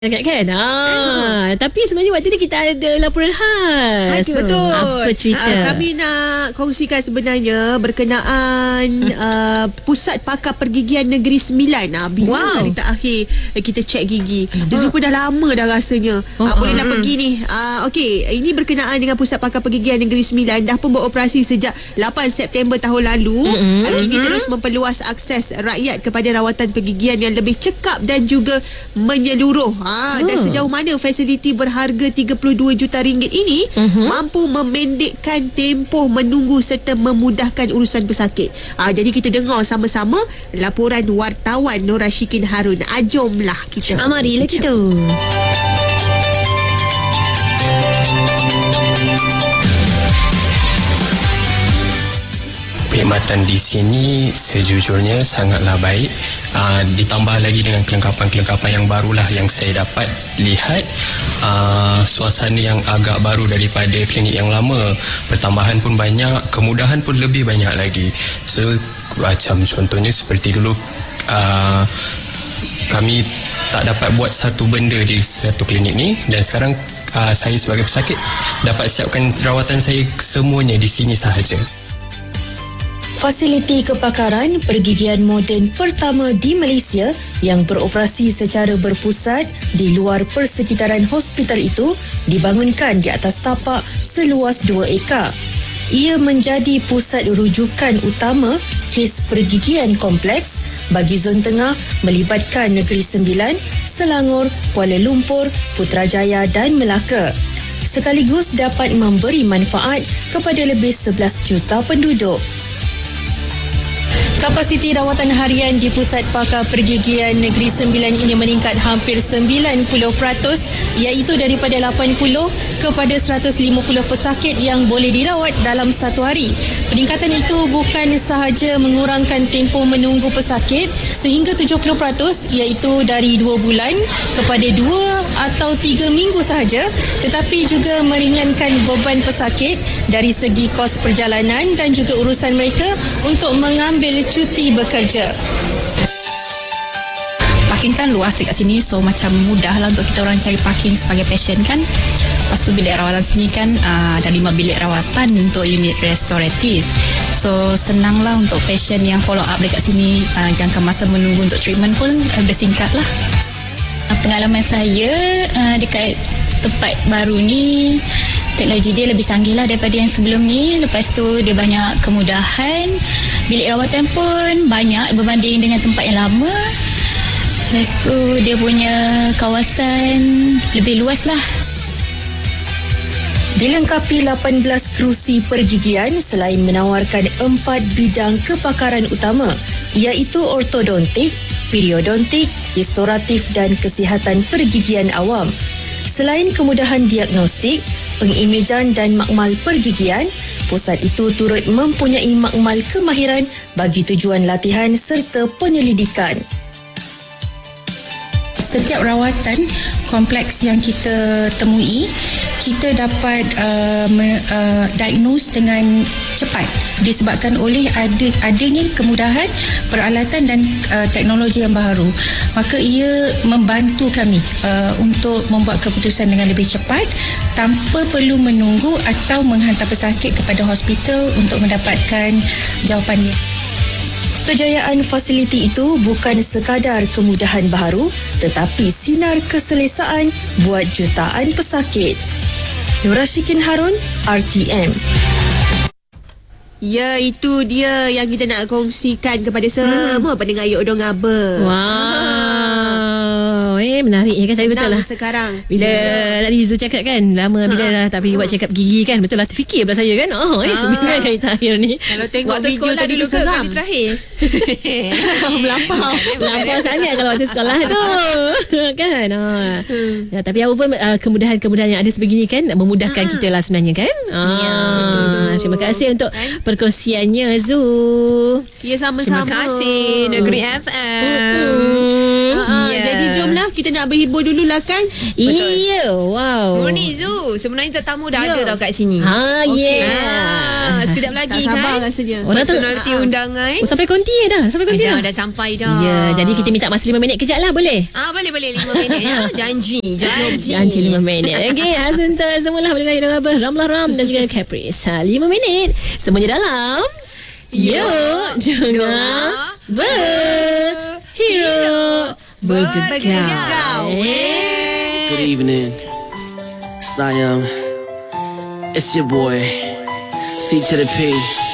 Kan? Tapi sebenarnya waktu ni kita ada laporan khas. Betul. Apa cerita? Kami nak kongsikan sebenarnya berkenaan Pusat Pakar Pergigian Negeri Sembilan. Bila kali terakhir kita cek gigi. Dia pun dah lama dah rasanya. Bolehlah pergi ni. Okey, ini berkenaan dengan Pusat Pakar Pergigian Negeri Sembilan. Dah pun beroperasi sejak 8 September tahun lalu. Kini terus memperluas akses rakyat kepada rawatan pergigian yang lebih cekap dan juga menyeluruh. Dan sejauh mana fasiliti berharga RM32 juta ini mampu memendekkan tempoh menunggu serta memudahkan urusan pesakit. Jadi kita dengar sama-sama laporan wartawan Nur Rashikin Harun. Jomlah kita. Marilah kita. Perkhidmatan di sini sejujurnya sangatlah baik. Ditambah lagi dengan kelengkapan-kelengkapan yang barulah yang saya dapat lihat. Suasana yang agak baru daripada klinik yang lama. Pertambahan pun banyak, kemudahan pun lebih banyak lagi. So macam contohnya seperti dulu kami tak dapat buat satu benda di satu klinik ni, dan sekarang saya sebagai pesakit dapat siapkan rawatan saya semuanya di sini sahaja. Fasiliti kepakaran pergigian moden pertama di Malaysia yang beroperasi secara berpusat di luar persekitaran hospital itu dibangunkan di atas tapak seluas 2 ekar. Ia menjadi pusat rujukan utama kes pergigian kompleks bagi Zon Tengah melibatkan Negeri Sembilan, Selangor, Kuala Lumpur, Putrajaya dan Melaka. Sekaligus dapat memberi manfaat kepada lebih 11 juta penduduk. Kapasiti rawatan harian di Pusat Pakar Pergigian Negeri Sembilan ini meningkat hampir 90%, iaitu daripada 80 kepada 150 pesakit yang boleh dirawat dalam satu hari. Peningkatan itu bukan sahaja mengurangkan tempoh menunggu pesakit sehingga 70%, iaitu dari 2 bulan kepada 2 atau 3 minggu sahaja, tetapi juga meringankan beban pesakit dari segi kos perjalanan dan juga urusan mereka untuk mengambil cuti bekerja. Parking kan luas dekat sini, so macam mudah lah untuk kita orang cari parking sebagai pasien kan. Lepas tu bilik rawatan sini kan ada 5 bilik rawatan untuk unit restoratif. So senang lah untuk pasien yang follow up dekat sini. Jangka masa menunggu untuk treatment pun lebih singkat lah. Pengalaman saya dekat tempat baru ni, teknologi dia lebih canggih lah daripada yang sebelum ni. Lepas tu dia banyak kemudahan. Bilik rawatan pun banyak berbanding dengan tempat yang lama. Lepas tu dia punya kawasan lebih luas lah. Dilengkapi 18 kerusi pergigian selain menawarkan 4 bidang kepakaran utama, iaitu ortodontik, periodontik, restoratif dan kesihatan pergigian awam. Selain kemudahan diagnostik, pengimejan dan makmal pergigian, pusat itu turut mempunyai makmal kemahiran bagi tujuan latihan serta penyelidikan. Setiap rawatan kompleks yang kita temui, kita dapat diagnose dengan cepat disebabkan oleh adanya kemudahan peralatan dan teknologi yang baru. Maka ia membantu kami untuk membuat keputusan dengan lebih cepat tanpa perlu menunggu atau menghantar pesakit kepada hospital untuk mendapatkan jawapannya. Kejayaan fasiliti itu bukan sekadar kemudahan baru, tetapi sinar keselesaan buat jutaan pesakit. Nur Rashikin Harun, RTM. Ya, itu dia yang kita nak kongsikan kepada semua pendengar Yok Dong Aba. Menarik ya kan, saya betul lah sekarang. Bila tadi Zu cakap kan, lama bila dah tak pergi buat check up gigi kan, betul lah terfikir pula saya kan. Bila kali terakhir ni kalau tengok waktu video sekolah tadi dulu ke seram. kali terakhir? Melampau sangat kalau waktu sekolah tu kan. Ya, tapi apa pun kemudahan-kemudahan yang ada sebegini kan memudahkan kita lah sebenarnya kan. Terima kasih untuk perkongsiannya Zu. Ya, sama-sama. Terima kasih Negeri FM. Jadi jomlah Kita nak berhibur dululah kan. Iya, wow. Murni Zu, sebenarnya tetamu dah ada tau kat sini. Sekejap lagi tak sabar kan. rasanya. Orang tu Personality undangan. sampai konti dah. Sampai konti dah. Dah sampai dah. Ya, jadi kita minta masa 5 minit kejap lah, boleh? Boleh 5 minit ya. Janji. Janji 5 minit. Okey, Asunta semula dengan Ira Ramlah Ram dan juga Caprice. 5 minit. Semuanya dalam Yuk Dengar Berhero Bergegau. Good evening, Sayang. It's your boy, C to the P.